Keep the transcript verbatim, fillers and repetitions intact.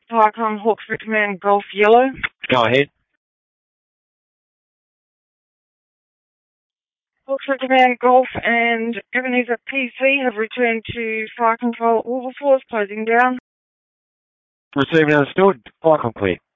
Viacom Hawksby Command Golf Yellow. Go ahead. Hawksby Command Golf and Ebenezer P C have returned to fire control. All the floors closing down. Receiving understood. Fire complete.